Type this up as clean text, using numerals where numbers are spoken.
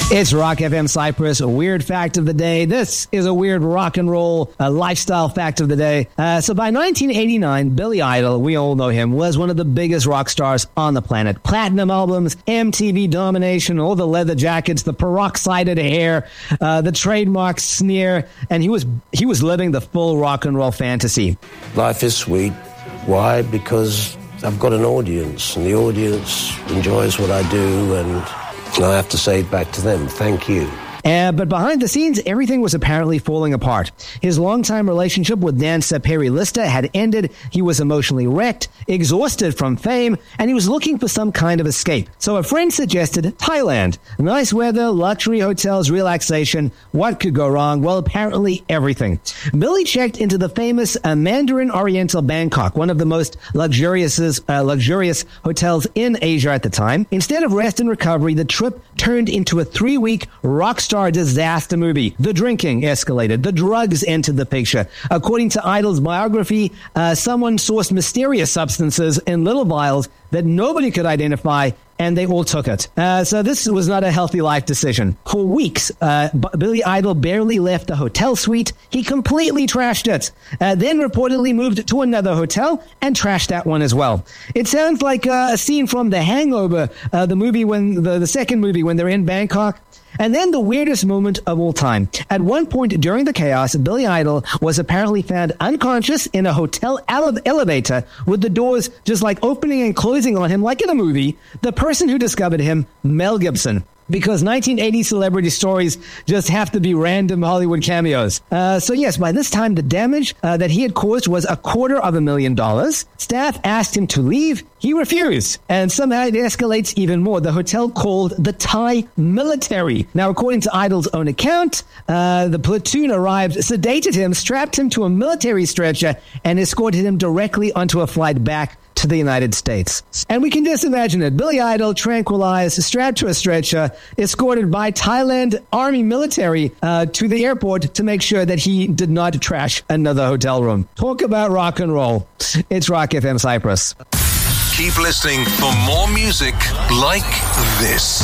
It's Rock FM Cyprus, a weird fact of the day. This is a weird rock and roll lifestyle fact of the day. So by 1989, Billy Idol, we all know him, was one of the biggest rock stars on the planet. Platinum albums, MTV domination, all the leather jackets, the peroxided hair, the trademark sneer, and he was living the full rock and roll fantasy. Life is sweet. Why? Because I've got an audience, and the audience enjoys what I do, and I have to say back to them, thank you. But behind the scenes, everything was apparently falling apart. His longtime relationship with Dancer Perry Lister had ended. He was emotionally wrecked, exhausted from fame, and he was looking for some kind of escape. So a friend suggested Thailand. Nice weather, luxury hotels, relaxation. What could go wrong? Well, apparently everything. Billy checked into the famous Mandarin Oriental Bangkok, one of the most luxurious hotels in Asia at the time. Instead of rest and recovery, the trip turned into a 3-week rock star disaster movie. The drinking escalated. The drugs entered the picture. According to Idol's biography, someone sourced mysterious substances in little vials that nobody could identify, and they all took it. So this was not a healthy life decision. For weeks, Billy Idol barely left the hotel suite. He completely trashed it. Then reportedly moved to another hotel and trashed that one as well. It sounds like a scene from The Hangover, the movie when the second movie when they're in Bangkok. And then the weirdest moment of all time. At one point during the chaos, Billy Idol was apparently found unconscious in a hotel elevator with the doors just like opening and closing on him like in a movie. The person who discovered him, Mel Gibson. Because 1980 celebrity stories just have to be random Hollywood cameos. So yes, by this time, the damage that he had caused was $250,000. Staff asked him to leave. He refused. And somehow it escalates even more. The hotel called the Thai military. Now, according to Idol's own account, the platoon arrived, sedated him, strapped him to a military stretcher, and escorted him directly onto a flight back to the United States. And we can just imagine it. Billy Idol tranquilized, strapped to a stretcher, escorted by Thailand Army military to the airport to make sure that he did not trash another hotel room. Talk about rock and roll. It's Rock FM Cyprus. Keep listening for more music like this.